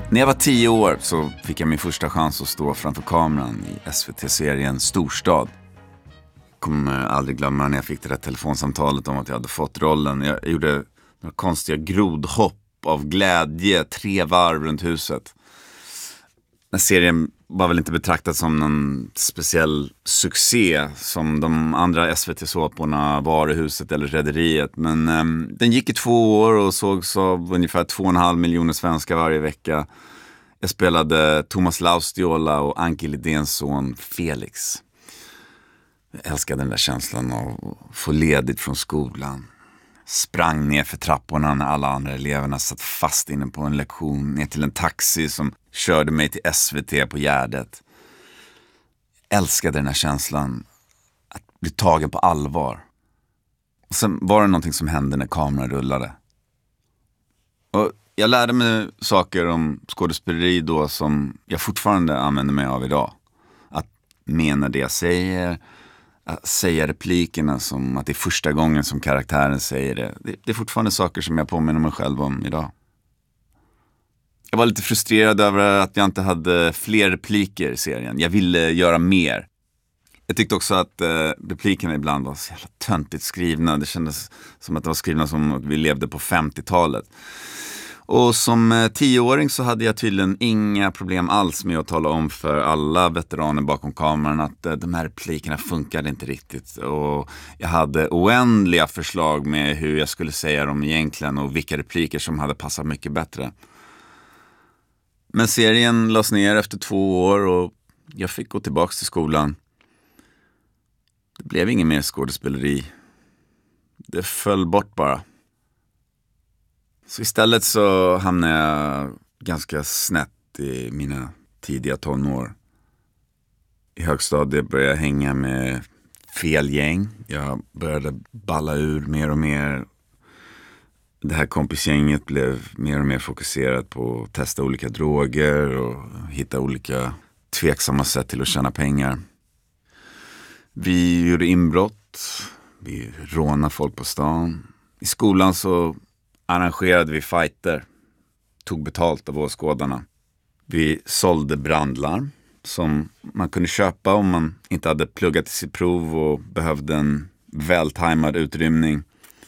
När jag var 10 år så fick jag min första chans att stå framför kameran i SVT-serien Storstad. Jag kommer aldrig glömma när jag fick det där telefonsamtalet om att jag hade fått rollen. Jag gjorde några konstiga grodhopp av glädje, 3 varv runt huset. Den serien var väl inte betraktad som någon speciell succé som de andra SVT-såporna, Varuhuset eller Rederiet. Men den gick i 2 år och sågs av ungefär 2,5 miljoner svenskar varje vecka. Jag spelade Thomas Laustiola och Anki Lidéns son Felix. Jag älskade den där känslan av att få ledigt från skolan. Sprang ner för trapporna när alla andra eleverna satt fast inne på en lektion, ner till en taxi som körde mig till SVT på Gärdet. Jag älskade den här känslan att bli tagen på allvar. Och sen var det någonting som hände när kameran rullade. Och jag lärde mig saker om skådespeleri då som jag fortfarande använder mig av idag. Att mena det jag säger, att säga replikerna som att det är första gången som karaktären säger det. Det är fortfarande saker som jag påminner mig själv om idag. Jag var lite frustrerad över att jag inte hade fler repliker i serien. Jag ville göra mer. Jag tyckte också att replikerna ibland var så jävla töntigt skrivna. Det kändes som att det var skrivna som att vi levde på 50-talet. Och som 10-åring så hade jag tydligen inga problem alls med att tala om för alla veteraner bakom kameran att de här replikerna funkade inte riktigt. Och jag hade oändliga förslag med hur jag skulle säga dem egentligen och vilka repliker som hade passat mycket bättre. Men serien lades ner efter 2 år och jag fick gå tillbaka till skolan. Det blev ingen mer skådespeleri. Det föll bort bara. Så istället så hamnade jag ganska snett i mina tidiga tonår. I högstadiet började jag hänga med fel gäng. Jag började balla ur mer och mer. Det här kompisgänget blev mer och mer fokuserat på att testa olika droger och hitta olika tveksamma sätt till att tjäna pengar. Vi gjorde inbrott, vi rånade folk på stan. I skolan så arrangerade vi fighter, tog betalt av åskådarna. Vi sålde brandlarm som man kunde köpa om man inte hade pluggat till sitt prov och behövde en vältajmad utrymning.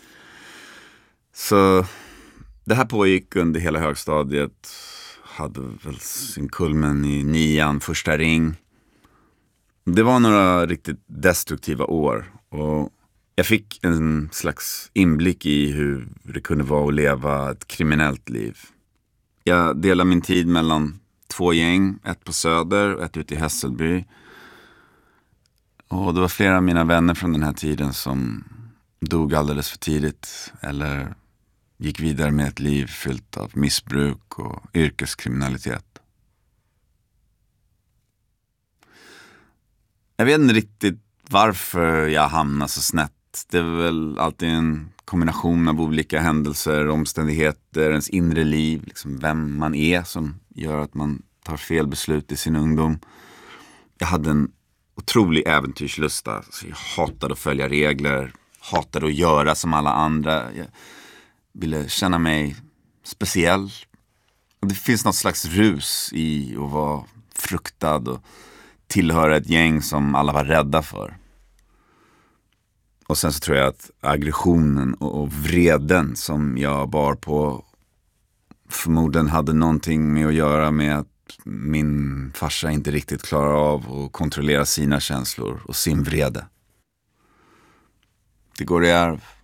Så det här pågick under hela högstadiet. Hade väl sin kulmen i 9:an, första ring. Det var några riktigt destruktiva år. Och jag fick en slags inblick i hur det kunde vara att leva ett kriminellt liv. Jag delade min tid mellan 2 gäng. Ett på Söder och ett ute i Hässelby. Och det var flera av mina vänner från den här tiden som dog alldeles för tidigt eller gick vidare med ett liv fyllt av missbruk och yrkeskriminalitet. Jag vet inte riktigt varför jag hamnade så snett. Det är väl alltid en kombination av olika händelser, omständigheter, ens inre liv, liksom vem man är som gör att man tar fel beslut i sin ungdom. Jag hade en otrolig äventyrslusta. Så jag hatade att följa regler, hatade att göra som alla andra. Jag ville känna mig speciell. Och det finns något slags rus i att vara fruktad och tillhöra ett gäng som alla var rädda för. Och sen så tror jag att aggressionen och vreden som jag bar på förmodligen hade någonting med att göra med att min farsa inte riktigt klarar av att kontrollera sina känslor och sin vrede. Det går i arv.